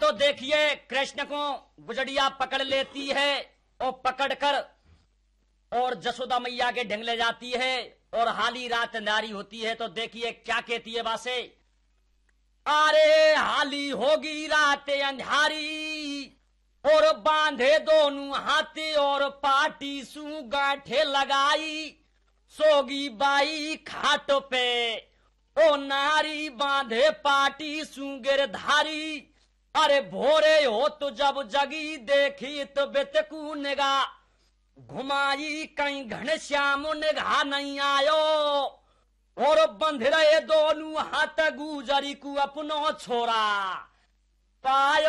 तो देखिए कृष्ण को गुजरिया पकड़ लेती है और पकड़कर और जसोदा मैया के ढंग ले जाती है और हाली रात नारी होती है। तो देखिए क्या कहती है बासे, अरे हाली होगी रात अंधारी और बांधे दोनों हाथे और पाटी सू गांठे लगाई, सोगी बाई खाट पे ओ नारी बांधे पाटी सू गिरधारी। अरे भोरे हो तो जब जगी देखी तो बेतकू निगाह घुमाई, कहीं घनश्याम निगाह नहीं आयो और बंध रहे दोनों हाथ गुजरी को अपनो छोरा पायो।